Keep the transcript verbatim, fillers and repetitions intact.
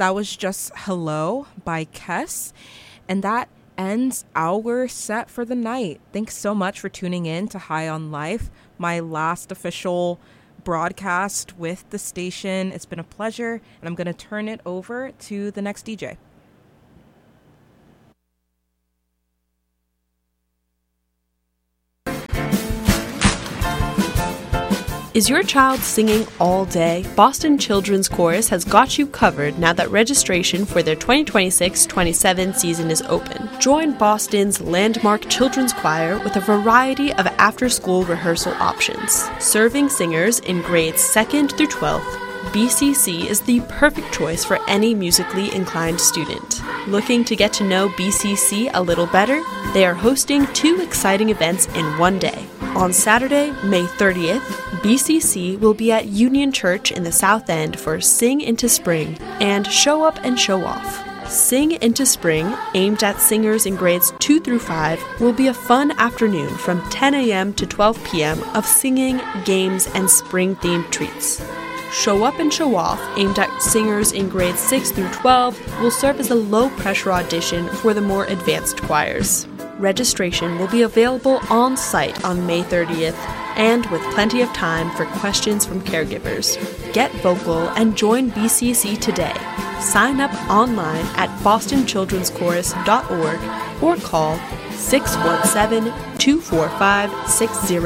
that was just Hello by Kess. And that ends our set for the night. Thanks so much for tuning in to High on Life, my last official broadcast with the station. It's been a pleasure, and I'm going to turn it over to the next D J. Is your child singing all day? Boston Children's Chorus has got you covered now that registration for their twenty twenty-six twenty-seven season is open. Join Boston's landmark children's choir with a variety of after-school rehearsal options. Serving singers in grades second through twelfth, B C C is the perfect choice for any musically inclined student. Looking to get to know B C C a little better? They are hosting two exciting events in one day. On Saturday, May thirtieth, B C C will be at Union Church in the South End for Sing Into Spring and Show Up and Show Off. Sing Into Spring, aimed at singers in grades two through five, will be a fun afternoon from ten a.m. to twelve p.m. of singing, games, and spring-themed treats. Show Up and Show Off, aimed at singers in grades six through twelve, will serve as a low-pressure audition for the more advanced choirs. Registration will be available on site on May thirtieth, and with plenty of time for questions from caregivers. Get vocal and join B C C today. Sign up online at boston children's chorus dot org or call six one seven, two four five, six zero